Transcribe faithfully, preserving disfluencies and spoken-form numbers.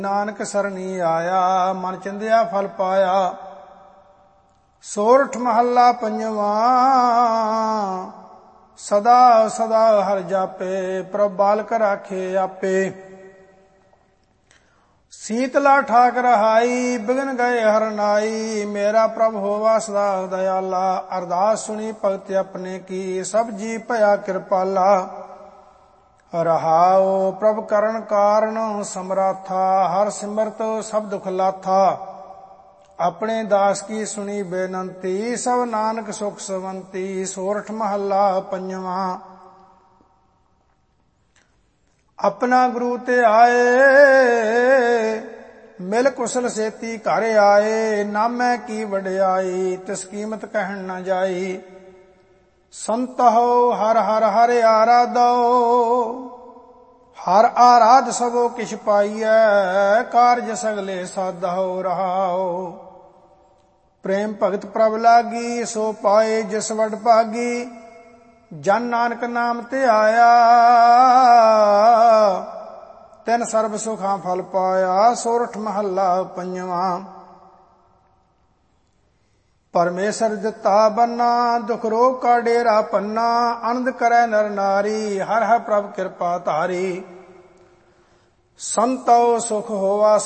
ਨਾਨਕ ਸਰਣੀ ਆਇਆ, ਮਨ ਚਿੰਦਿਆ ਫਲ ਪਾਇਆ। ਸੋਰਠ ਮਹੱਲਾ ਪੰਜਵਾਂ। ਸਦਾ ਸਦਾ ਹਰਿ ਜਾਪੇ, ਪ੍ਰਭ ਬਾਲਕ ਰਾਖੇ ਆਪੇ। ਸੀਤਲਾ ਠਾਕ ਰਹਾਈ, ਬਿਗਨ ਗਏ ਹਰਿ ਨਾਈ। ਮੇਰਾ ਪ੍ਰਭ ਹੋਵਾ ਸਦਾ ਦਇਆਲਾ, ਅਰਦਾਸ ਸੁਣੀ ਭਗਤ ਆਪਣੇ ਕੀ। ਸਭ ਜੀ ਭਇਆ ਕਿਰਪਾਲਾ। ਰਹਾਉ ਪ੍ਰਭ ਕਰਨ ਕਾਰਨ ਸਮਰਾਥਾ, ਹਰ ਸਿਮਰਤ ਸਭ ਦੁਖ ਲਾਥਾ। ਆਪਣੇ ਦਾਸ ਕੀ ਸੁਣੀ ਬੇਨੰਤੀ, ਸਭ ਨਾਨਕ ਸੁਖ ਸਵੰਤੀ। ਸੋਰਠ ਮਹੱਲਾ ਪੰਜਵਾਂ। ਆਪਣਾ ਗੁਰੂ ਤੇ ਆਏ, ਮਿਲ ਕੁਸਲ ਸੇਤੀ ਘਰ ਆਏ। ਨਾਮੈ ਕੀ ਵਡਿਆਈ, ਤਿਸ ਕੀਮਤ ਕਹਿਣ ਨਾ ਜਾਈ। ਸੰਤਹੁ ਹਰ ਹਰ ਹਰਿ ਆਰਾਧੋ, ਹਰ ਆਰਾਧ ਸਭੋ ਕਿਛ ਪਾਈਐ। ਕਾਰਜ ਸਗਲੇ ਸਾਧਹੁ ਰਹਾਉ। ਪ੍ਰੇਮ ਭਗਤ ਪ੍ਰਭ ਲਾਗੀ, ਸੋ ਪਾਏ ਜਿਸ ਵਡ ਭਾਗੀ। ਜਨ ਨਾਨਕ ਨਾਮ ਤੇ ਆਇਆ, ਤਿਨ ਸਰਬ ਸੁਖਾਂ ਫਲ ਪਾਇਆ। ਸੋਰਠ ਮਹੱਲਾ ਪੰਜਵਾਂ। ਪਰਮੇਸ਼ਰ ਦਿੱਤਾ ਬੰਨਾ, ਦੁਖ ਰੋਗ ਕਾ ਡੇਰਾ ਪੰਨਾ। ਆਨੰਦ ਕਰੈ ਨਰ ਨਾਰੀ, ਹਰ ਹਰ ਪ੍ਰਭ ਕਿਰਪਾ ਧਾਰੀ। ਸੰਤੋ ਸੁਖ ਹੋਵਾ